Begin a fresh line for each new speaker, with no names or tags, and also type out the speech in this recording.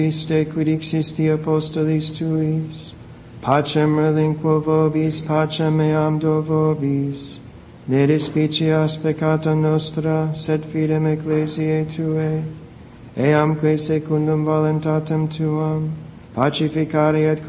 Iste quid existi apostolis tuis, pacem relinquo vobis, pacem meam do vobis, ne despicias peccata nostra, sed fidem ecclesiae tuae, eamque secundum voluntatem tuam, pacificare et